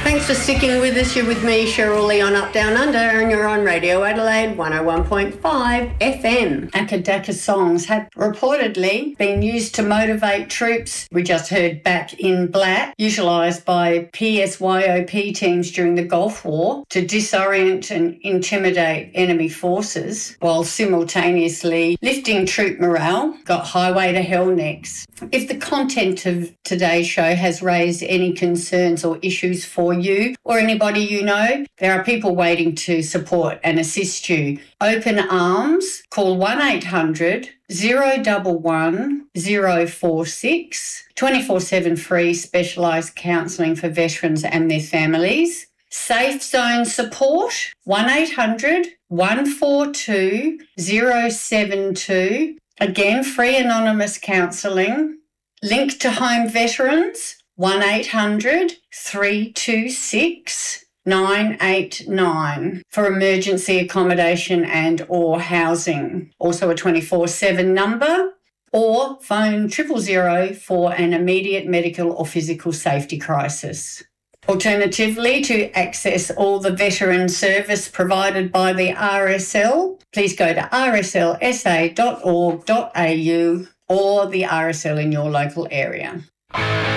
Thanks for sticking with us. You're with me, Cheryl Lee, on Up Down Under, and you're on Radio Adelaide 101.5 FM. Akadaka songs have reportedly been used to motivate troops. We just heard Back in Black, utilised by PSYOP teams during the Gulf War to disorient and intimidate enemy forces, while simultaneously lifting troop morale. Got Highway to Hell next. If the content of today's show has raised any concerns or issues for you or anybody you know, there are people waiting to support and assist you. Open arms. Call 1800 011 046. 24/7 free specialised counselling for veterans and their families. Safe Zone support. 1800 142 072. Again, free anonymous counselling. Link to Home Veterans. 1800 326 989 for emergency accommodation and or housing. Also a 24/7 number, or phone 000 for an immediate medical or physical safety crisis. Alternatively, to access all the veteran service provided by the RSL, please go to rslsa.org.au or the RSL in your local area.